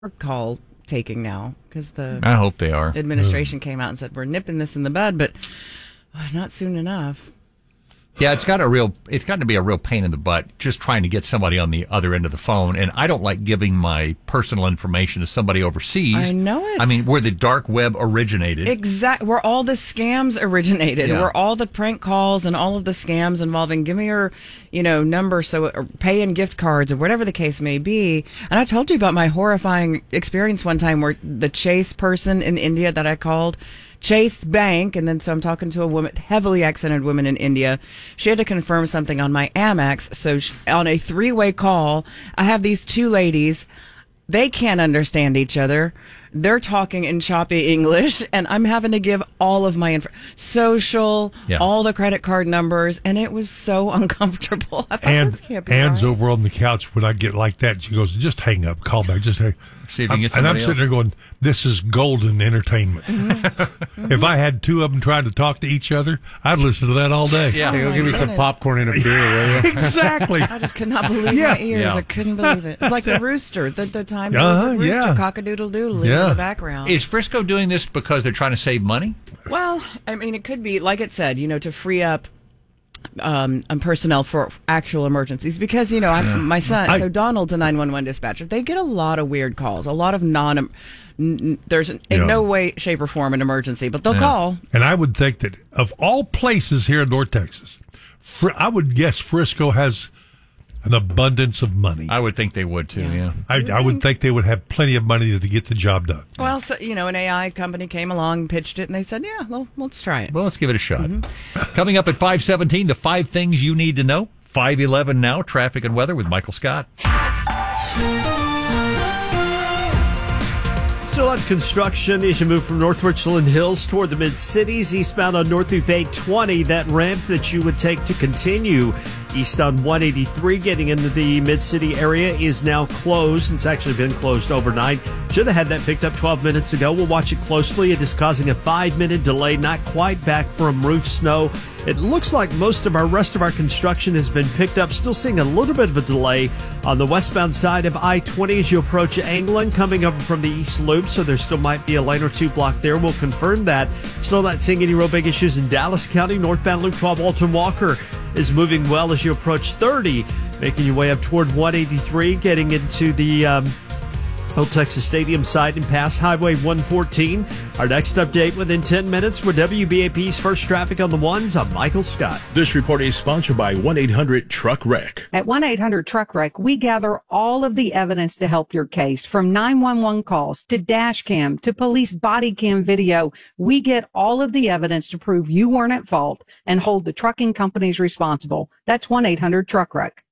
call taking now because the I hope they are. administration came out and said we're nipping this in the bud, but not soon enough. Yeah, it's gotten to be a real pain in the butt just trying to get somebody on the other end of the phone. And I don't like giving my personal information to somebody overseas. I know it. I mean, where the dark web originated. Exactly. Where all the scams originated, Yeah. where all the prank calls and all of the scams involving give me your, number, or pay in gift cards or whatever the case may be. And I told you about my horrifying experience one time where the Chase person in India that I called, Chase Bank, and then so I'm talking to a woman, heavily accented woman in India. She had to confirm something on my Amex. So on a 3-way call, I have these two ladies. They can't understand each other. They're talking in choppy English, and I'm having to give all of my social, all the credit card numbers, and it was so uncomfortable. I thought, this can't be Anne's right. over on the couch when I get like that. She goes, just hang up, call back, just hang. See if you can get And I'm somebody sitting there going, this is golden entertainment. If I had two of them trying to talk to each other, I'd listen to that all day. Yeah. Hey, go give me some popcorn and a beer, will you? Exactly. I just could not believe my ears. Yeah. I couldn't believe it. It's like the rooster. The time there was a rooster, yeah. cock-a-doodle-doodle in the background. Is Frisco doing this because they're trying to save money? Well, I mean, it could be, like it said, to free up personnel for actual emergencies. Because, my son, so Donald's a 911 dispatcher. They get a lot of weird calls, a lot of there's in no way, shape, or form an emergency, but they'll call. And I would think that of all places here in North Texas, I would guess Frisco has an abundance of money. I would think they would too, yeah. I would think they would have plenty of money to get the job done. Well, so, an AI company came along, pitched it, and they said, well, let's try it. Well, let's give it a shot. Coming up at 5:17, the 5 things you need to know. 5:11 now, traffic and weather with Michael Scott. Still on construction as you move from North Richland Hills toward the mid-cities. Eastbound on North Loop 820, that ramp that you would take to continue east on 183 getting into the mid-city area is now closed. It's actually been closed overnight. Should have had that picked up 12 minutes ago. We'll watch it closely. It is causing a 5-minute delay, not quite back from roof snow. It looks like most of our rest of our construction has been picked up. Still seeing a little bit of a delay on the westbound side of I-20 as you approach Anglin, coming over from the East Loop, so there still might be a lane or two blocked there. We'll confirm that. Still not seeing any real big issues in Dallas County. Northbound Loop 12 Alton Walker is moving well as you approach 30, making your way up toward 183, getting into the Old Texas Stadium side and past Highway 114. Our next update within 10 minutes with WBAP's First Traffic on the Ones. I'm Michael Scott. This report is sponsored by 1-800-TRUCK-WRECK. At 1-800-TRUCK-WRECK, we gather all of the evidence to help your case, from 911 calls to dash cam to police body cam video. We get all of the evidence to prove you weren't at fault and hold the trucking companies responsible. That's 1-800-TRUCK-WRECK.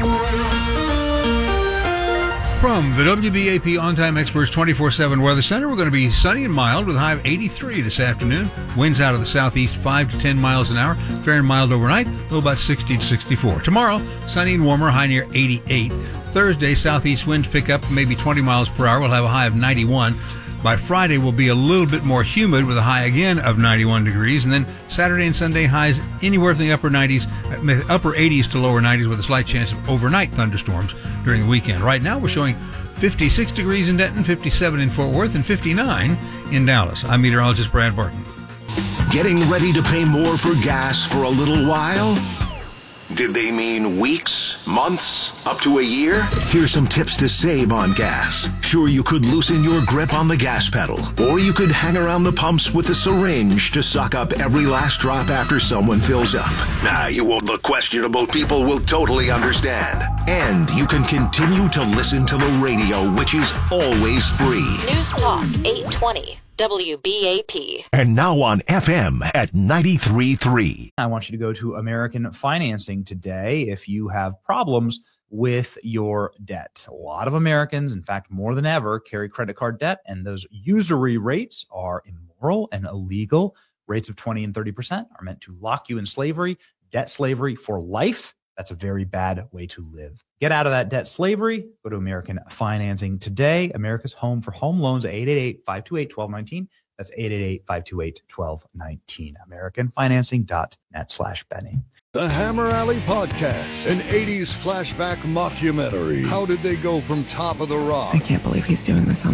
From the WBAP On-Time Experts 24/7 Weather Center, we're going to be sunny and mild with a high of 83 this afternoon. Winds out of the southeast 5 to 10 miles an hour. Fair and mild overnight, low about 60 to 64. Tomorrow, sunny and warmer, high near 88. Thursday, southeast winds pick up maybe 20 miles per hour. We'll have a high of 91. By Friday, we'll be a little bit more humid with a high again of 91 degrees. And then Saturday and Sunday highs anywhere from the upper 80s to lower 90s with a slight chance of overnight thunderstorms during the weekend. Right now, we're showing 56 degrees in Denton, 57 in Fort Worth, and 59 in Dallas. I'm meteorologist Brad Barton. Getting ready to pay more for gas for a little while? Did they mean weeks, months, up to a year? Here's some tips to save on gas. Sure, you could loosen your grip on the gas pedal, or you could hang around the pumps with a syringe to suck up every last drop after someone fills up. Nah, you won't look questionable. People will totally understand. And you can continue to listen to the radio, which is always free. News Talk 820. WBAP. And now on FM at 93.3. I want you to go to American Financing today if you have problems with your debt. A lot of Americans, in fact, more than ever, carry credit card debt, and those usury rates are immoral and illegal. Rates of 20 and 30% are meant to lock you in slavery, debt slavery for life. That's a very bad way to live. Get out of that debt slavery. Go to American Financing today. America's home for home loans at 888-528-1219. That's 888-528-1219. AmericanFinancing.net/Benny. The Hammer Alley Podcast, an 80s flashback mockumentary. How did they go from Top of the Rock? I can't believe he's doing this on